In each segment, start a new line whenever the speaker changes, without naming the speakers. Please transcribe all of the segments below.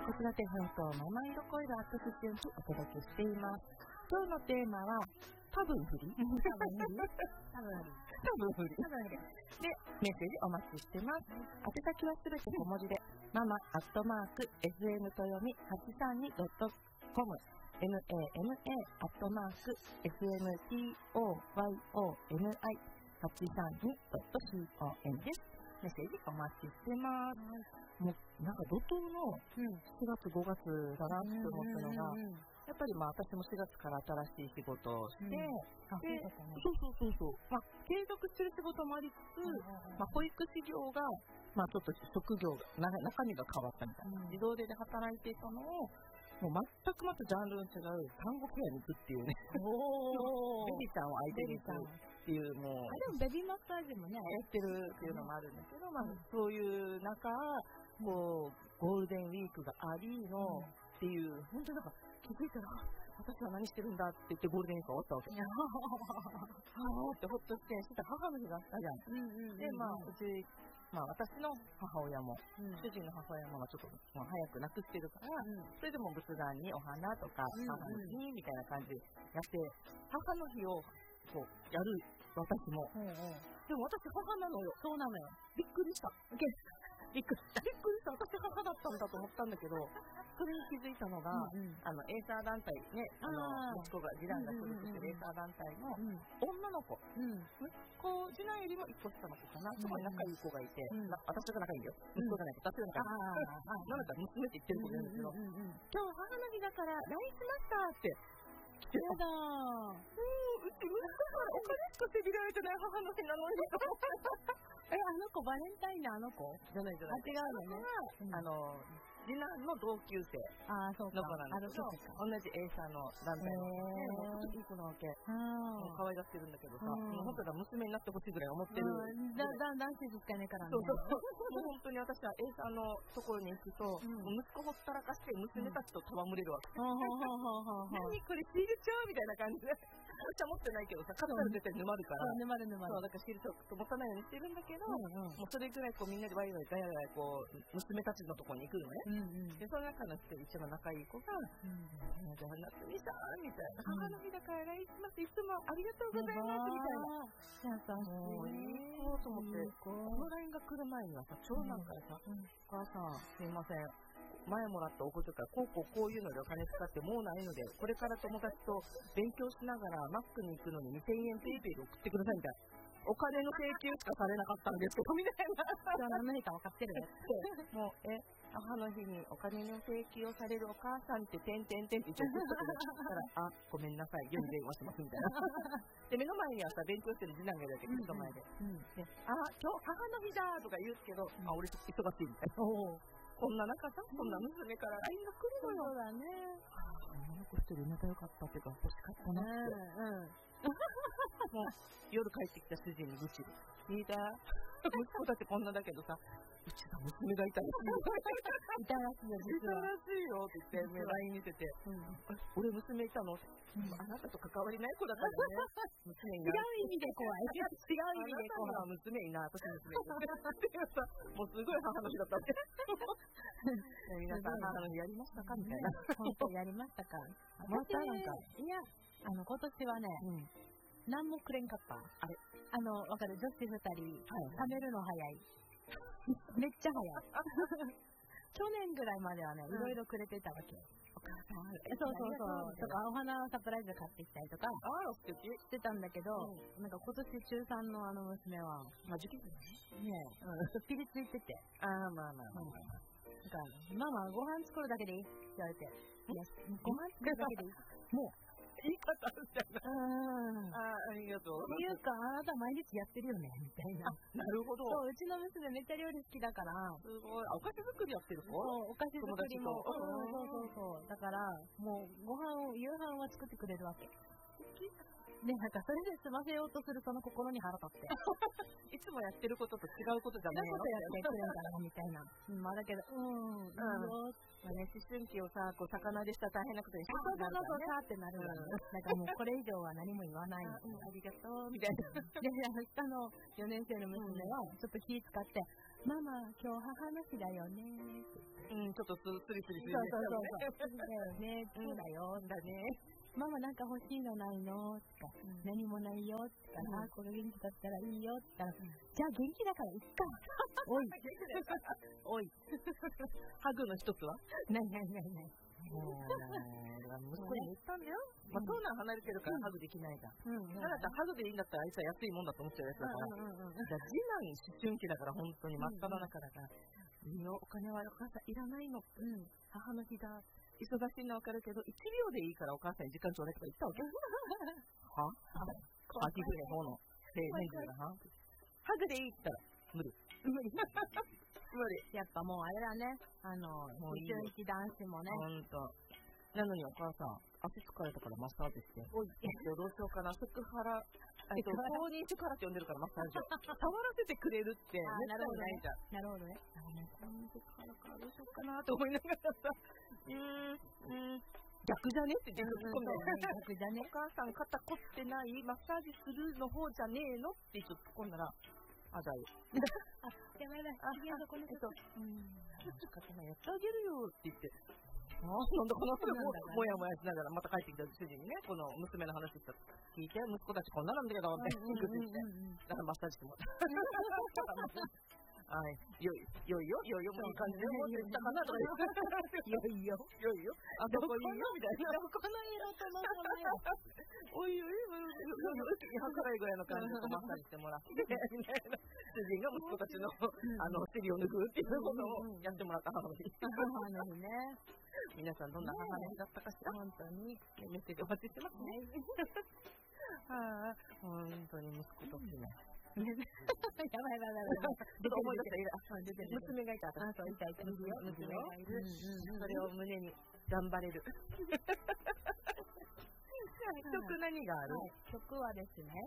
子育て放送ママ色恋がアット思春期お届けしています。今日のテーマは多分振りで、メッセージお待ちしてます。宛先はすべて小文字で、ママ@fm と読み 832.com mama@fmtoyoni832.com です。メッセージお待ちしてます。もうなんか怒涛の4月5月だなって思ったのが、やっぱり私も4月から新しい仕事をして、で、そう、継続してる仕事もありつつ、保育士業が、ちょっと職業が、中身が変わったみたいな。自動で働いていたのを、もう全くまたジャンルの違う看護ケアに行くっていうね。ベビーちゃんを相手にするっていう、もう。
でもベビーマッサージもね、
やってるっていうのもあるんだけど、そういう中、ゴールデンウィークがありの、っていう、本当になんか気づいたら、私は何してるんだって言ってゴールデンウィークが終わったわけ。ってほっとしてた母の日があったじゃん。で、うち、私の母親も、主人の母親もちょっと早く亡くしてるから、それでも仏壇にお花とか、母の日みたいな感じでやって、母の日をこうやる私も。でも私母なのよ。
そうなのよ。
びっくりした。びっくりした。私母だったんだと思ったんだけど、それに気づいたのが、エイサー団体ね、息子が、次男が所属してるエイサー団体の女の子、次男よりも1個下の子かな、すごい仲いい子がいて、私が仲いいんだよ。息子がないと、私が仲いい。なんだか娘って言ってる子がいるんですけど、今日母の日だから LINE しましたって来て、
やだ
うち息子からお金しかせびられてない母の日なのに。
あの子バレンタインのあの子
じゃない。
違うのね。
次男の同級生の子なんだけど、同じエイサーの団体の子で、いい子なわけ。可愛がってるんだけどさ、本当は娘になってほしいぐらい思ってる。
男性しかいないからね。
そう。もう本当に私はエイサーのところに行くと、息子ほったらかして娘たちと戯れるわけ。何これシール帳みたいな感じで。私は持ってないけどさ、買ったら絶対沼るから。
沼る。
そう、だからシール帳と持たないようにしてるんだけど、もうそれぐらいみんなでワイワイガヤガヤ娘たちのところに行くのね。で、その中の一番仲いい子が、じゃあ、夏美さんみたいな、母の日だから LINE します、いつもありがとうございますみたいな。もういい子と思って、この LINE が来る前にはさ、長男からさ、お母さん、すいません。前もらったお小遣い、こういうのでお金使ってもうないので、これから友達と勉強しながらマックに行くのに2000円ペイペイで送ってくださいみたいな。お金の請求しかされなかったんですけど、みたいな。
何の日か分かってる
って。もう、母の日にお金の請求をされるお母さんって、てんてんてんって言って送ったら、ごめんなさい、世に電話しますみたいな。で、目の前にはさ、勉強してる次男がいるわけ、人前で。今日母の日だとか言うけど、俺忙しいみたいな。こんな中さ、こんな娘から LINE が来るのよ。
そうだね。
女の子一人仲良かったっていうか、欲しかったなって。もう夜帰ってきた主人に愚痴る。聞いた息子だってこんなだけどさ、うちの娘がいたらしいよ。
いたらしいよ、実は。
いたらしいよって言って、LINE 見てて、俺娘いたの、あなたと関わりない子だったよね。娘いない。
違う意味で怖い。違う意味で怖い。
あなたは娘いない。私娘いない。っていうさ、もうすごい母の日だったって。皆さん母の日やりましたかみたいな。
本当やりましたか。
またなんか。
いや、今年はね、何もくれんかった。あれわかる、女子二人、冷めるの早い。めっちゃ早い。去年ぐらいまではね、いろいろくれてたわけ。
お母さん、
そう。とか、お花をサプライズで買ってきたりとか、してたんだけど、なんか今年中3の娘は、
受験
ね、ピリついてて。
まあ。
なんか、ママご飯作るだけでいいって言われて、いや、ご飯作るだけでいい。もう、
言い方あるじゃない。ありがとう。
っていうか、あなた毎日やってるよね、みたいな。
なるほど。
そう、うちの娘めっちゃ料理好きだから。
すごい。お菓子作りやってる子？
そう、お菓子作りも。そう。だから、もう、夕飯は作ってくれるわけ。ね、なんかそれで済ませようとするその心に腹立って。
いつもやってることと違うことじゃないの？
違うことやってくれるかな、みたいな。だけど、
思春期をさ、魚でしたら大変なことにし
そうってなるわね。なんかもうこれ以上は何も言わないの。
ありがとう、みたいな。
で、下の4年生の娘はちょっと気使って、 ママ、今日母の日だよね。
ちょっとスリスリする。
そうだよね。そうだよ。だね。ママなんか欲しいのないのとか、何もないよとか、これ元気だったらいいよって言ったら、じゃあ元気だからいっか。おい。
おい。ハグの一つは
ない。
息子に言ったんだよ。長男離れてるからハグできないじゃん。だからハグでいいんだったらあいつは安いもんだと思っちゃうやつだから。次男思春期だから本当に真っ只中だから。いいよ、お金はお母さんいらないの。母の日だ。忙しいのわかるけど、1秒でいいからお母さんに時間ちょうだいとか言ったわけ。は秋ぐらい方の。ハグでいいって言ったら、無理。
やっぱもうあれだね。もう一日男子もね。
ほんと。なのにお母さん、足疲れたからマッサージして。どうしようかな。セクハラ。公認セクハラって呼んでるからマッサージを。触らせてくれるってめったにないじゃん。
なるほどね。
公認セクハラからどうしようかなと思いながらさ。逆じゃねって言って突っ込んで。
逆じゃね。
お母さん肩凝ってないマッサージするの方じゃねえのって突っ込んだら、あ、じゃあよ。
やばい。次はこの人。
仕方ない、やってあげるよって言って。なんだこの人もやもやしながらまた帰ってきた主人にね、この娘の話したら、聞いて、息子たちこんななんだけどって言って、だからマッサージしてもらった。はい、よいよ、もういい感じでもって言ったかなとか言って、よいよ、あそこいいよみたいな。
どこの色とのそのよ。
おい、はからいぐらいの感じでマッサージしてもらって、みたいな。主人が息子たちの尻を拭うっていうことをやってもらった母の日。
母の日ね。
皆さんどんな母の日だったかしら。
本当に
メッセージお待ちしてますね。本当に息子たちね。
やばい。
思い出した。娘がいた。
そう、いた。
娘がいる。それを胸に頑張れる。曲何がある？
曲はですね。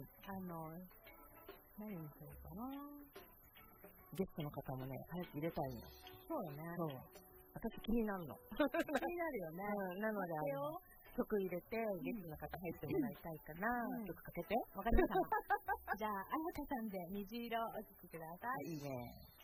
何にするかな。
ゲストの方もね、早く入れたいの。
そうね。
私気になるの。
気になるよね。
なので曲入れてゲストの方入ってもらいたいかな。曲かけて。
わかりました。じゃあ、あやかさんで虹色お聴きください。
いいね。